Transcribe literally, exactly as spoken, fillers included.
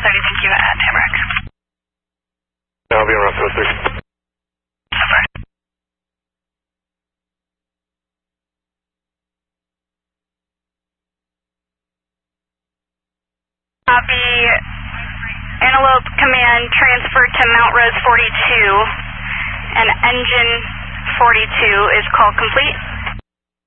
thirty, thank you, at Tamarack. I'll be around four six. Over. Copy. Antelope Command transferred to Mount Rose forty-two, and engine forty-two is call complete.